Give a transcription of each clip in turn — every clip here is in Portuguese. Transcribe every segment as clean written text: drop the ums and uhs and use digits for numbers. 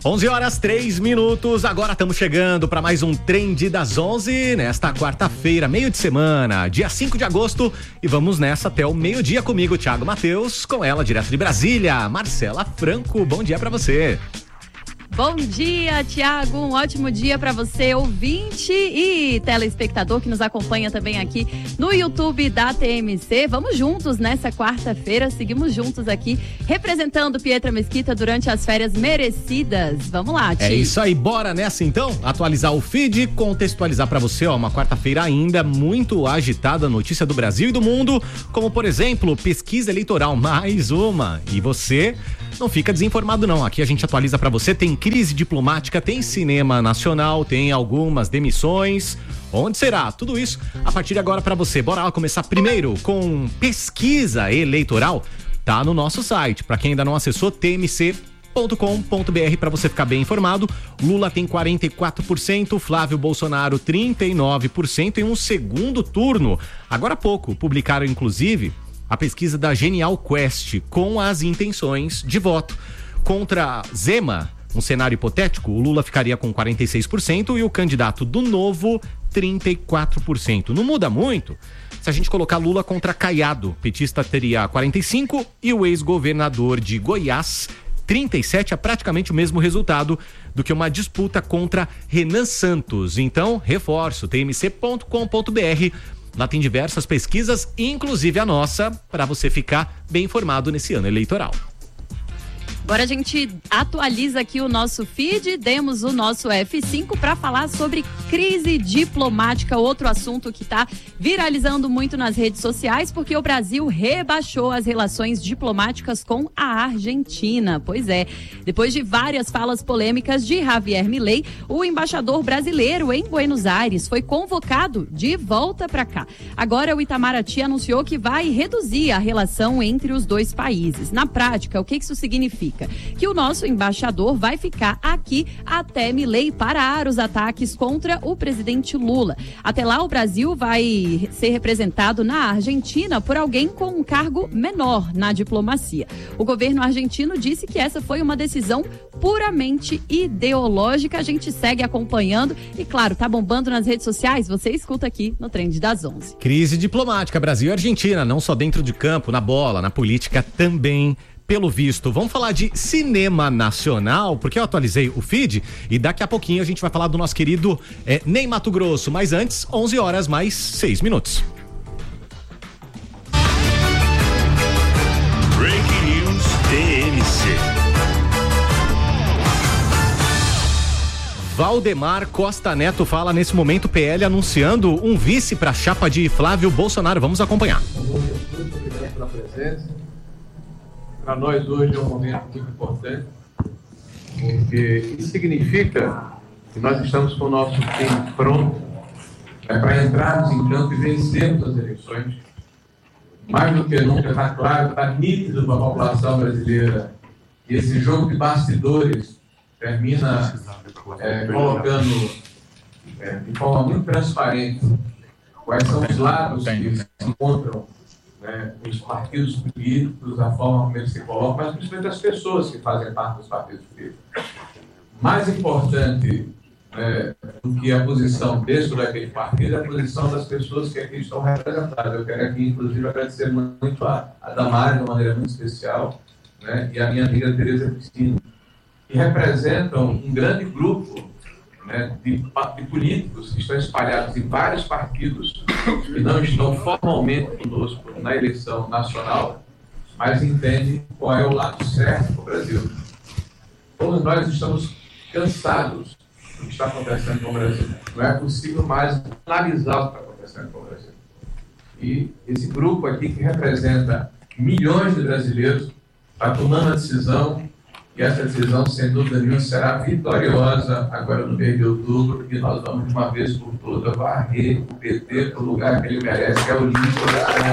11h03. Agora estamos chegando para mais um Trend das 11 nesta quarta-feira, meio de semana, dia 5 de agosto, e vamos nessa até o meio-dia comigo, Thiago Matheus, com ela direto de Brasília, Marcela Franco. Bom dia para você. Bom dia, Thiago, um ótimo dia para você, ouvinte e telespectador que nos acompanha também aqui no YouTube da TMC. Vamos juntos nessa quarta-feira, seguimos juntos aqui, representando Pietra Mesquita durante as férias merecidas. Vamos lá, Thi. É isso aí, bora nessa então, atualizar o feed, contextualizar para você, uma quarta-feira ainda muito agitada, notícia do Brasil e do mundo, como por exemplo, pesquisa eleitoral, mais uma, e você não fica desinformado não, aqui a gente atualiza para você, tem crise diplomática, tem cinema nacional, tem algumas demissões, onde será? Tudo isso a partir de agora para você. Bora lá começar primeiro com pesquisa eleitoral, tá no nosso site, para quem ainda não acessou, tmc.com.br, para você ficar bem informado. Lula tem 44%, Flávio Bolsonaro 39% em um segundo turno. Agora há pouco publicaram inclusive a pesquisa da Genial Quest com as intenções de voto. Contra Zema, um cenário hipotético, o Lula ficaria com 46% e o candidato do Novo 34%. Não muda muito. Se a gente colocar Lula contra Caiado, petista teria 45% e o ex-governador de Goiás 37%, é praticamente o mesmo resultado do que uma disputa contra Renan Santos. Então, reforço, tmc.com.br. Lá tem diversas pesquisas, inclusive a nossa, para você ficar bem informado nesse ano eleitoral. Agora a gente atualiza aqui o nosso feed, demos o nosso F5 para falar sobre crise diplomática, outro assunto que está viralizando muito nas redes sociais, porque o Brasil rebaixou as relações diplomáticas com a Argentina. Pois é, depois de várias falas polêmicas de Javier Milei, o embaixador brasileiro em Buenos Aires foi convocado de volta para cá. Agora o Itamaraty anunciou que vai reduzir a relação entre os dois países. Na prática, o que isso significa? Que o nosso embaixador vai ficar aqui até Milei parar os ataques contra o presidente Lula. Até lá, o Brasil vai ser representado na Argentina por alguém com um cargo menor na diplomacia. O governo argentino disse que essa foi uma decisão puramente ideológica. A gente segue acompanhando e, claro, tá bombando nas redes sociais. Você escuta aqui no Trend das 11. Crise diplomática, Brasil e Argentina, não só dentro de campo, na bola, na política também. Pelo visto, vamos falar de cinema nacional, porque eu atualizei o feed e daqui a pouquinho a gente vai falar do nosso querido Ney Matogrosso, mas antes, 11h mais 6 minutos. Breaking News TMC. Valdemar Costa Neto fala nesse momento, PL anunciando um vice para a chapa de Flávio Bolsonaro. Vamos acompanhar. Obrigado pela presença. Para nós hoje é um momento muito importante, porque isso significa que nós estamos com o nosso time pronto para entrarmos em campo e vencermos as eleições. Mais do que nunca está claro, está nítido para a população brasileira que esse jogo de bastidores termina colocando de forma muito transparente quais são os lados que se encontram, os partidos políticos, a forma como eles se colocam, mas principalmente as pessoas que fazem parte dos partidos políticos. Mais importante do que a posição desse ou daquele partido é a posição das pessoas que aqui estão representadas. Eu quero aqui, inclusive, agradecer muito a Damares, de uma maneira muito especial, e a minha amiga Tereza Cristina, que representam um grande grupo de políticos que estão espalhados em vários partidos que não estão formalmente conosco na eleição nacional, mas entendem qual é o lado certo para o Brasil. Todos nós estamos cansados do que está acontecendo com o Brasil. Não é possível mais analisar o que está acontecendo com o Brasil. E esse grupo aqui, que representa milhões de brasileiros, está tomando a decisão. E essa decisão, sem dúvida nenhuma, será vitoriosa agora no mês de outubro, e nós vamos, de uma vez por todas, varrer o PT para o lugar que ele merece, que é o limpo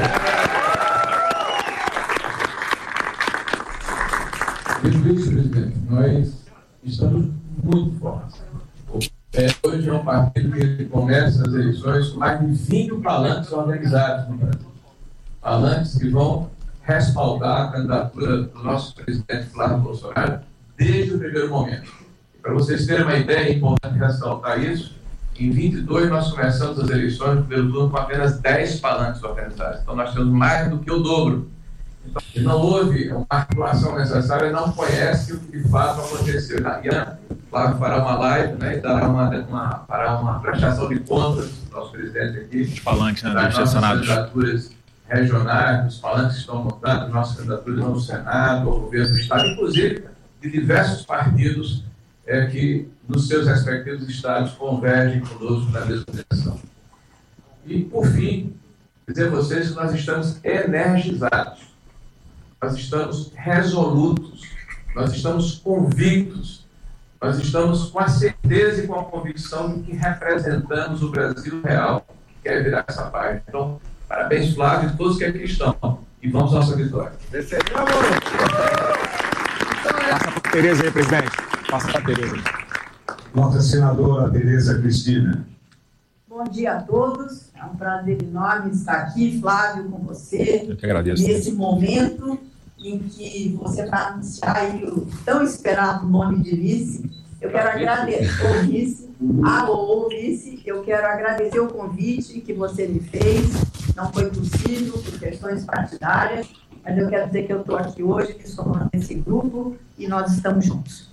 da vice-presidente, nós estamos muito fortes. Hoje é um partido que começa as eleições com mais de 20 palanques organizados no Brasil. Palanques que vão respaldar a candidatura do nosso presidente Flávio Bolsonaro desde o primeiro momento. Para vocês terem uma ideia, é importante ressaltar isso, em 22 nós começamos as eleições no primeiro turno com apenas 10 palanques organizados. Então nós temos mais do que o dobro. Então, não houve uma articulação necessária, não conhece o que de fato aconteceu. Flávio fará uma live, né, e fará uma prestação de contas do nosso presidente aqui. Os palanques, né, das nossas candidaturas regionais, os palanques que estão montando, nossas candidaturas no Senado, ao governo do Estado, inclusive de diversos partidos que, nos seus respectivos estados, convergem conosco na mesma direção. E, por fim, dizer a vocês que nós estamos energizados, nós estamos resolutos, nós estamos convictos, nós estamos com a certeza e com a convicção de que representamos o Brasil real, que quer virar essa página. Então, parabéns, Flávio, e todos que aqui estão. E vamos à nossa vitória. Passa para a Tereza aí, presidente. Passa para a Tereza. Nossa senadora Tereza Cristina. Bom dia a todos. É um prazer enorme estar aqui, Flávio, com você. Eu que agradeço. Nesse momento em que você vai anunciar aí o tão esperado nome de vice. Eu quero agradecer o vice. Vice. Eu quero agradecer o convite que você me fez. Não foi possível por questões partidárias, mas eu quero dizer que eu estou aqui hoje, que estou nesse grupo e nós estamos juntos.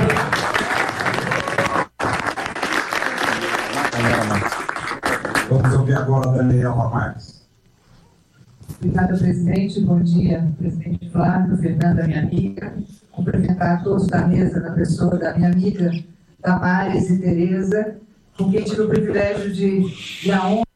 Vamos ouvir agora a Daniela Marques. Obrigada, presidente. Bom dia, presidente Flávio, Fernanda, minha amiga. Cumprimentar todos da mesa, na pessoa da minha amiga Damares e Tereza, com quem tive o privilégio de a honra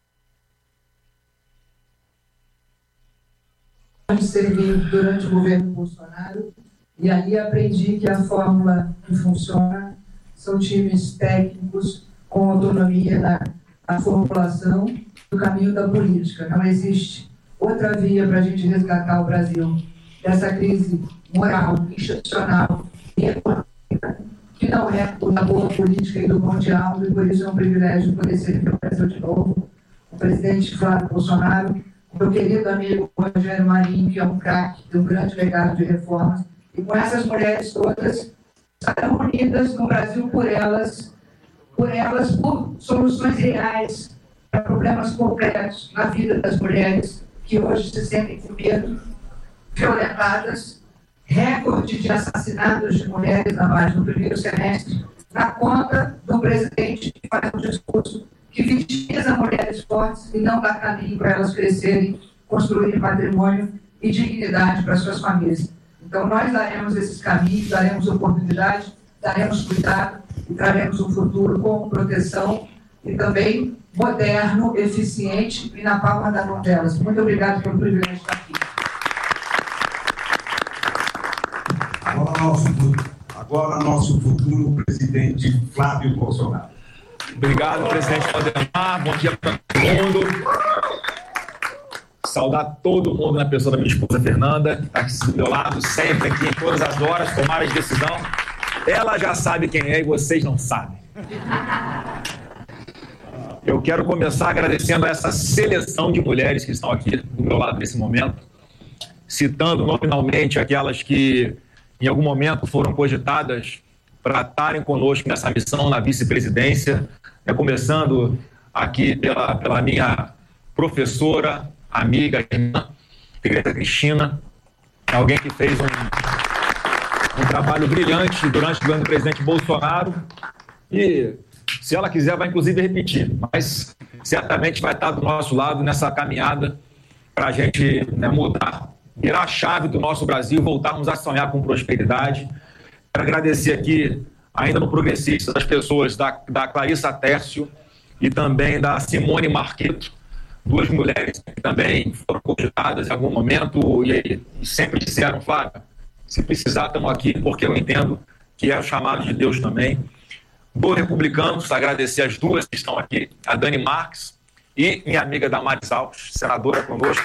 de servir durante o governo Bolsonaro. E ali aprendi que a fórmula que funciona são times técnicos com autonomia na formulação do caminho da política. Não existe outra via para a gente resgatar o Brasil dessa crise moral, institucional e econômica, que não é da boa política e do bom diálogo, e por isso é um privilégio poder servir o Brasil de novo. O presidente Flávio Bolsonaro, meu querido amigo Rogério Marinho, que é um craque, tem um grande legado de reformas, e com essas mulheres todas, estarão unidas no Brasil por soluções reais para problemas concretos na vida das mulheres que hoje se sentem com medo, violentadas, recorde de assassinatos de mulheres na base do primeiro semestre, na conta do presidente que faz um discurso que vitimiza mulheres fortes e não dá caminho para elas crescerem, construírem patrimônio e dignidade para suas famílias. Então, nós daremos esses caminhos, daremos oportunidade, daremos cuidado e traremos um futuro com proteção e também moderno, eficiente e na palma da mão delas. Muito obrigado pelo privilégio de estar aqui. Agora nosso futuro presidente Flávio Bolsonaro. Obrigado, presidente Valdemar. Bom dia para todo mundo. Saudar todo mundo na pessoa da minha esposa Fernanda, que está aqui do meu lado, sempre aqui, em todas as horas, tomar as decisões. Ela já sabe quem é e vocês não sabem. Eu quero começar agradecendo a essa seleção de mulheres que estão aqui do meu lado nesse momento, citando nominalmente aquelas que em algum momento foram cogitadas para estarem conosco nessa missão na vice-presidência, começando aqui pela minha professora, amiga, irmã, Tereza Cristina, alguém que fez um trabalho brilhante durante o governo do presidente Bolsonaro e, se ela quiser, vai inclusive repetir, mas certamente vai estar do nosso lado nessa caminhada para a gente mudar, virar a chave do nosso Brasil, voltarmos a sonhar com prosperidade. Quero agradecer aqui, ainda no Progressista, das pessoas da Clarissa Tércio e também da Simone Marqueto, duas mulheres que também foram cogitadas em algum momento e sempre disseram, Flávio, se precisar, estamos aqui, porque eu entendo que é o chamado de Deus também. Do Republicanos, agradecer as duas que estão aqui, a Dani Marques e minha amiga Damares Alves, senadora conosco,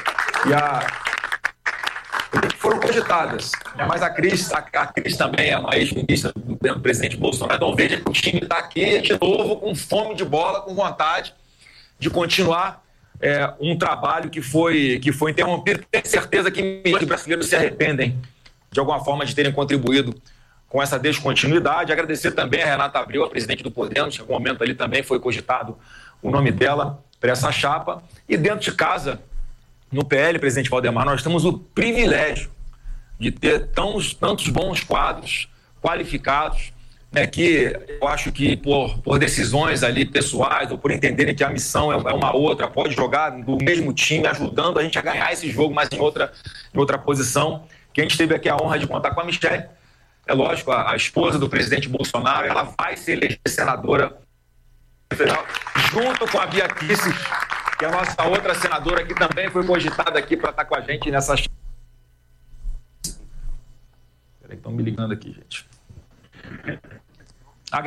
que foram cogitadas. Mas a Cris também é uma ex-ministra do presidente Bolsonaro. Então veja que o time está aqui de novo com fome de bola, com vontade de continuar um trabalho que foi interrompido. Tenho certeza que milhões de brasileiros se arrependem de alguma forma de terem contribuído com essa descontinuidade. Agradecer também a Renata Abreu, a presidente do Podemos, que em algum momento ali também foi cogitado o nome dela para essa chapa. E dentro de casa, no PL, presidente Valdemar, nós temos o privilégio de ter tantos bons quadros qualificados, né, que eu acho que por decisões ali pessoais ou por entenderem que a missão é uma outra, pode jogar do mesmo time, ajudando a gente a ganhar esse jogo, mas em outra posição, que a gente teve aqui a honra de contar com a Michelle. É lógico, a esposa do presidente Bolsonaro, ela vai ser eleita senadora federal, junto com a Bia Kicis, que é a nossa outra senadora, que também foi cogitada aqui para estar com a gente nessa... Peraí, estão me ligando aqui, gente.